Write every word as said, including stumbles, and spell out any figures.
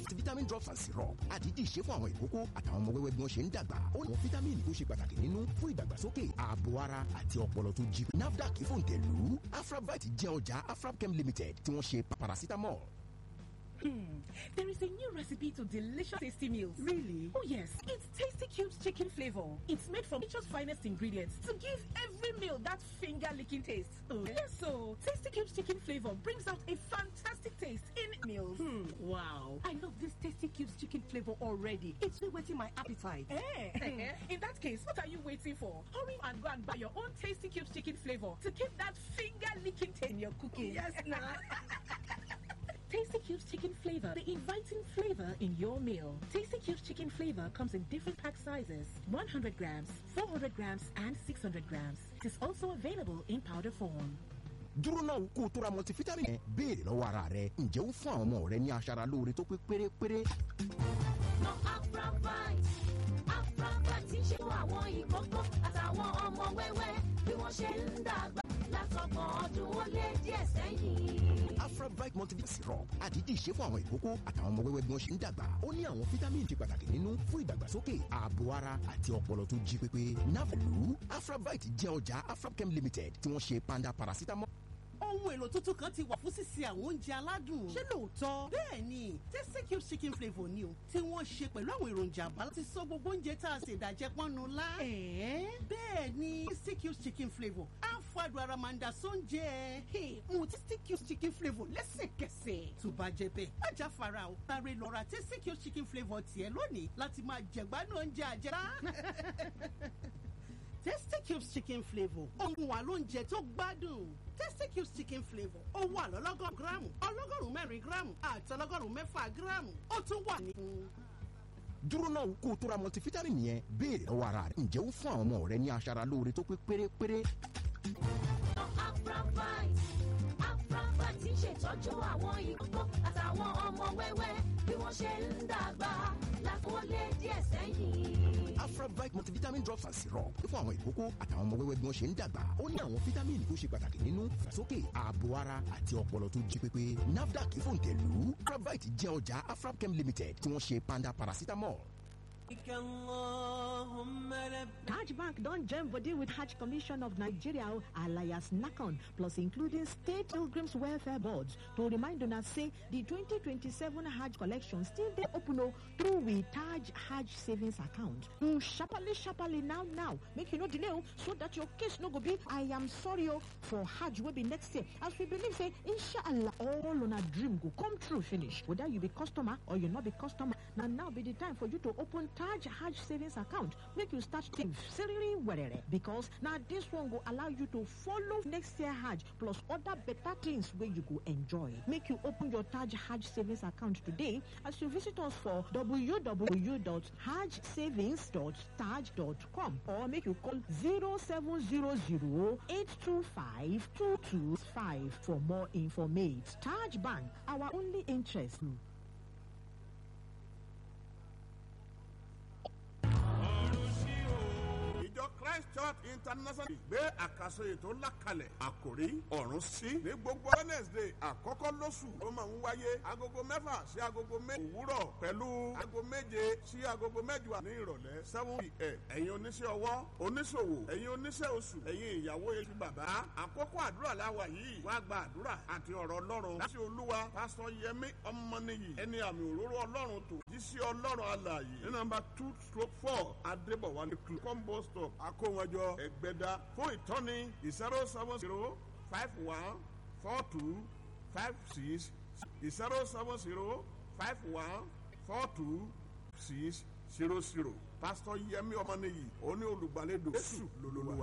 multivitamin drops and syrup àdídì ṣe fún àwọn ìkókó àtàwọn ọmọ wẹ́wẹ́ bí wọ́n ṣe ń dàgbà. Ó ní àwọn fítámìnì tó ṣe pàtàkì nínú fún ìdàgbàsókè ààbò ara àti ọpọlọ tó jí. NAFDAC fòǹtẹ̀lù. Afrabite jẹ́ ọjà Afrabchem Limited tí wọ́n ṣe paracetamol. Hmm. There is a new recipe to delicious tasty meals. Really? Oh yes, it's Tasty Cubes chicken flavor. It's made from nature's finest ingredients to give every meal that finger-licking taste. Oh yes, so Tasty Cubes chicken flavor brings out a fantastic taste in meals. Hmm. Wow. I love this Tasty Cubes chicken flavor already. It's whetting my appetite. Eh? In that case, what are you waiting for? Hurry and go and buy your own Tasty Cubes chicken flavor to keep that finger-licking taste in your cooking. Yes, nah. Tasty Cubes chicken flavor, the inviting flavor in your meal. Tasty Cubes chicken flavor comes in different pack sizes: one hundred grams, four hundred grams, and six hundred grams. It is also available in powder form. Dúró náà kó o tó ra multivitamin ẹ̀ béèrè lọ́wọ́ ara rẹ̀ ǹjẹ́ ó fún àwọn ọmọ rẹ ní aṣara lóore tó pé pérépéré. Lọ Afrabite, Afrabite ń ṣe fún àwọn ìkókó àtàwọn ọmọ wẹ́wẹ́ bí wọ́n ṣe ń dàgbà látọgbọ̀n ọdún ó lé díẹ̀ sẹ́yìn. Afrabite multivitamin syrup àdídì ṣe fún àwọn ìkókó àtàwọn ọmọ wẹ́wẹ́ bí wọ́n ṣe ń dàgbà. Ó ní àwọn fítámìnì tí pàtàkì nínú fún ìdàgbàsókè ààbò ara àti ọpọlọ tó jí pépé. NAFDAC. Afrabite jẹ́ ọjà Afrabchem Limited tí wọ́n ṣe panda paracetamol. Ohun èlò tuntun kan ti wà fún sísè àwọn oúnjẹ aládùn. Ṣé lóòótọ́? Bẹ́ẹ̀ ni, Tasty Cubes chicken flavour ni o, tí wọ́n ṣe pẹ̀lú àwọn èròjà àbálá ti sọ gbogbo oúnjẹ tá a ṣe ìdàjẹ́ pọ́nnu lá. Ẹ̀ẹ́ bẹ́ẹ̀ ni Tasty Cubes chicken flavour á fàdùn ara máa ń da sóúnjẹ. Hey, mo Tasty Cubes chicken flavour lẹ́sẹ̀kẹsẹ̀. Tó bá jẹ bẹ́ẹ̀, má já fara o. Sáré lọ ra Tasty Cubes chicken flavour tiẹ̀ lónìí láti máa jẹ̀gbádùn oúnjẹ àjẹrà. Tasty Cubes chicken flavour ohun wà lóúnjẹ tó gbádùn. Tasty Cubes chicken flavour ó wà lọ́lọ́gọ́rùn gíráàmù ọlọ́gọ́rùn mẹ́rin gíráàmù àti ọlọ́gọ́rùn mẹ́fà gíráàmù ó tún wà ní. Dúró náà kó o tó ra multivitamin yẹn béèrè lọ́wọ́ ara rẹ̀ ǹjẹ́ ó fún àwọn ọmọ rẹ ní aṣara lóore tó pé pérépéré. Lọ Afrabite, Afrabite ń ṣètọ́jú àwọn ìkókó àtàwọn ọmọ wẹ́wẹ́ bí wọ́n ṣe ń dàgbà látọgbọ̀n ó lé díẹ̀ sẹ́yìn. Afrabite multivitamin drops and syrup fún àwọn ìkókó àtàwọn ọmọ wẹ́wẹ́ bí wọ́n ṣe ń dàgbà. Ó ní àwọn fítámìnì tó ṣe pàtàkì nínú ìdàgbàsókè ààbò ara àti ọpọlọ tó jí pépé. NAFDAC fòǹtẹ̀lù. Afrabite jẹ́ ọjà Afrabchem Limited tí wọ́n ṣe panda paracetamol. Taj Bank don join body with Hajj Commission of Nigeria alias NACON plus including State Pilgrims Welfare Boards to remind una say the twenty twenty-seven Hajj collection still dey open o through we Taj Hajj savings account. You sharparly sharparly now now make you no delay o so that your case no go be I am sorry o for Hajj wey be next year as we believe say inshallah all una dream go come true finish. Whether you be customer or you not be customer, na now be the time for you to open Taj Hajj savings account. Make you start think seriously werere because now this one go allow you to follow next year Hajj plus other better things where you go enjoy. Make you open your Taj Hajj savings account today as you visit us for w w w dot hajj savings dot taj dot com or make you call zero seven zero zero eight two five two two five for more information. Taj Bank, our only interest. Christ Church International gbé àkàsọ ètò ńlá kalẹ̀ àkòrí ọ̀run sí ní gbogbo Wednesday àkọ́kọ́ lóṣù ó máa ń wáyé agogo mẹ́fà sí agogo méje òwúrọ̀ pẹ̀lú agogo méje sí agogo mẹ́jọ ní ìrọ̀lẹ́ seven p.m. ẹ̀yin oníṣẹ́ ọwọ́ oníṣòwò ẹ̀yin oníṣẹ́ oṣù ẹ̀yin ìyàwó ẹ̀yin bàbá àkókò àdúrà láwa yìí wá gba àdúrà àti ọ̀rọ̀ Ọlọ́run láti Olúwa pásítọ̀ Yẹmí Ọmọnìyí ẹni àmì òróró Ọlọ́run tó jísí Ọlọ́run alààyè ní nọ́mbà two stroke four Adébọ̀wálé combo stop akówọjọ Ẹgbẹ́dá fún ìtọ́ni zero seven zero five one four two five six zero seven zero five one four two six zero zero pásítọ̀ Yẹmí Ọmọnìyí oní olùgbàlejò Jésù lolúwa.